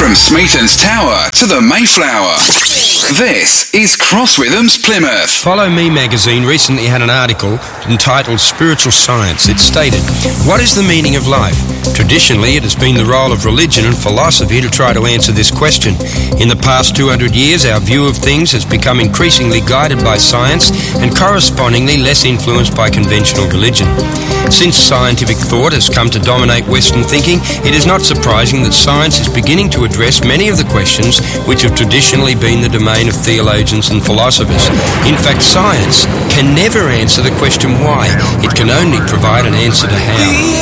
From Smeaton's Tower to the Mayflower. This is Cross Rhythms Plymouth. Follow Me magazine recently had an article entitled Spiritual Science. It stated, "What is the meaning of life?" Traditionally, it has been the role of religion and philosophy to try to answer this question. In the past 200 years, our view of things has become increasingly guided by science and correspondingly less influenced by conventional religion. Since scientific thought has come to dominate Western thinking, it is not surprising that science is beginning to address many of the questions which have traditionally been the domain of theologians and philosophers. In fact, science can never answer the question why. It can only provide an answer to how.